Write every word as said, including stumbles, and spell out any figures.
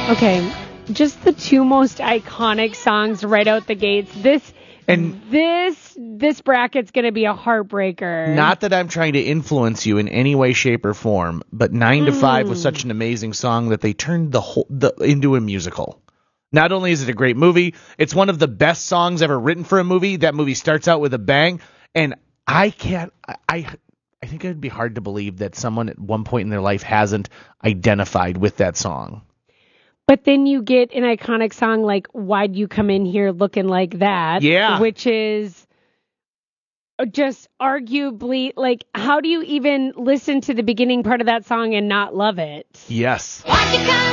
Okay, just the two most iconic songs right out the gates. This and this this bracket's going to be a heartbreaker. Not that I'm trying to influence you in any way, shape, or form, but Nine to Five was such an amazing song that they turned the whole the, into a musical. Not only is it a great movie, it's one of the best songs ever written for a movie. That movie starts out with a bang, and I can't. I I think it would be hard to believe that someone at one point in their life hasn't identified with that song. But then you get an iconic song like Why'd You Come In Here Looking Like That? Yeah. Which is just arguably, like, how do you even listen to the beginning part of that song and not love it? Yes. Why'd you come